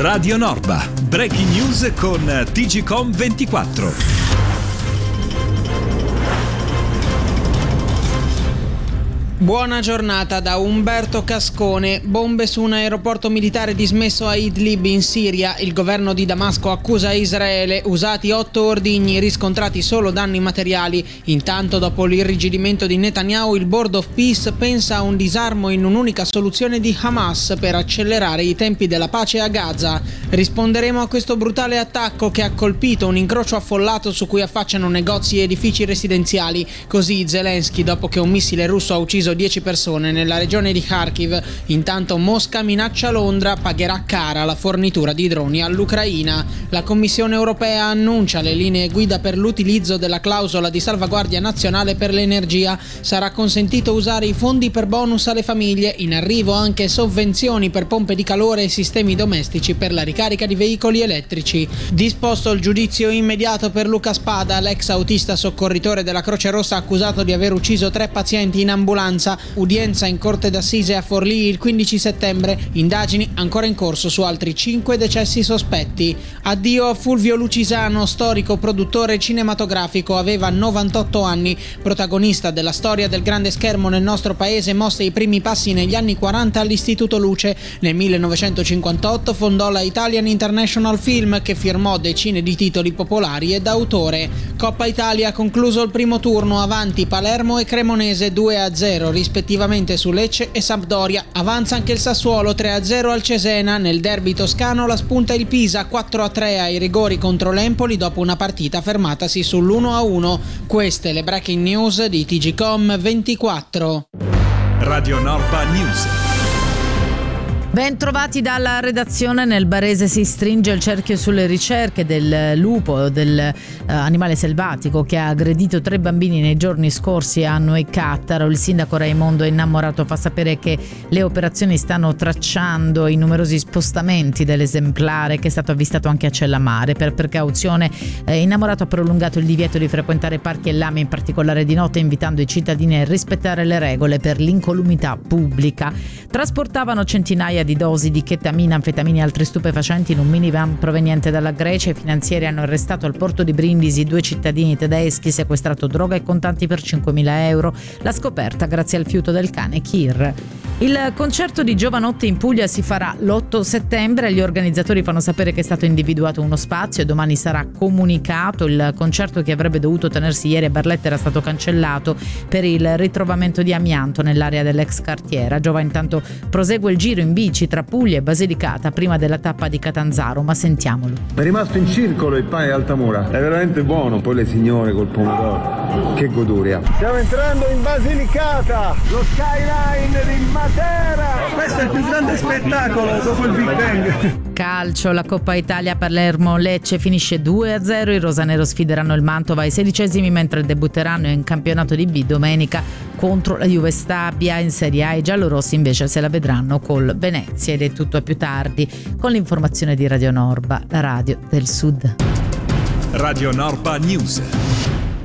Radio Norba, breaking news con TGCom 24. Buona giornata da Umberto Cascone. Bombe su un aeroporto militare dismesso a Idlib in Siria. Il governo di Damasco accusa Israele. Usati 8 ordigni, riscontrati solo danni materiali. Intanto, dopo l'irrigidimento di Netanyahu, il Board of Peace pensa a un disarmo in un'unica soluzione di Hamas per accelerare i tempi della pace a Gaza. Risponderemo a questo brutale attacco che ha colpito un incrocio affollato su cui affacciano negozi e edifici residenziali. Così Zelensky, dopo che un missile russo ha ucciso 10 persone nella regione di Kharkiv. Intanto Mosca minaccia Londra, pagherà cara la fornitura di droni all'Ucraina. La Commissione europea annuncia le linee guida per l'utilizzo della clausola di salvaguardia nazionale per l'energia. Sarà consentito usare i fondi per bonus alle famiglie, in arrivo anche sovvenzioni per pompe di calore e sistemi domestici per la ricarica di veicoli elettrici. Disposto il giudizio immediato per Luca Spada, l'ex autista soccorritore della Croce Rossa accusato di aver ucciso 3 pazienti in ambulanza. Udienza in corte d'assise a Forlì il 15 settembre, indagini ancora in corso su altri 5 decessi sospetti. Addio a Fulvio Lucisano, storico produttore cinematografico, aveva 98 anni, protagonista della storia del grande schermo nel nostro paese, mosse i primi passi negli anni 40 all'Istituto Luce. Nel 1958 fondò la Italian International Film, che firmò decine di titoli popolari e d'autore. Coppa Italia ha concluso il primo turno, avanti Palermo e Cremonese 2-0 rispettivamente su Lecce e Sampdoria. Avanza anche il Sassuolo 3-0 al Cesena. Nel derby toscano la spunta il Pisa 4-3 ai rigori contro l'Empoli dopo una partita fermatasi sull'1-1. Queste le breaking news di TGCom 24. Radio Norba News. Ben trovati dalla redazione. Nel Barese si stringe il cerchio sulle ricerche del lupo, del animale selvatico che ha aggredito 3 bambini nei giorni scorsi a Noè-Cattaro. Il sindaco Raimondo Innamorato fa sapere che le operazioni stanno tracciando i numerosi spostamenti dell'esemplare, che è stato avvistato anche a Cellamare. Per precauzione Innamorato ha prolungato il divieto di frequentare parchi e lame, in particolare di notte, invitando i cittadini a rispettare le regole per l'incolumità pubblica. Trasportavano centinaia di dosi di chetamina, anfetamine e altri stupefacenti in un minivan proveniente dalla Grecia. I finanzieri hanno arrestato al porto di Brindisi 2 cittadini tedeschi, sequestrato droga e contanti per 5.000 euro. La scoperta grazie al fiuto del cane Kir. Il concerto di Giovanotti in Puglia si farà l'8 settembre. Gli organizzatori fanno sapere che è stato individuato uno spazio e domani sarà comunicato. Il concerto, che avrebbe dovuto tenersi ieri a Barletta, era stato cancellato per il ritrovamento di amianto nell'area dell'ex cartiera. Giova intanto prosegue il giro in bici tra Puglia e Basilicata prima della tappa di Catanzaro, ma sentiamolo. È rimasto in circolo il pane Altamura, è veramente buono. Poi le signore col pomodoro, che goduria. Stiamo entrando in Basilicata, lo skyline di Matera. Questo è il più grande spettacolo dopo il Big Bang. Calcio, la Coppa Italia, Palermo-Lecce finisce 2-0. I rosanero sfideranno il Mantova ai 16esimi, mentre debutteranno in campionato di B domenica contro la Juve Stabia. In Serie A i giallorossi invece se la vedranno col Venezia. Ed è tutto a più tardi con l'informazione di Radio Norba, la radio del Sud. Radio Norba News.